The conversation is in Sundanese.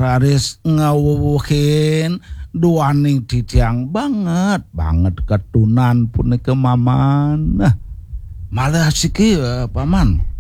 raris ngawuhin duaning titiang banget ketunan punika maman. Nah, malah siki paman.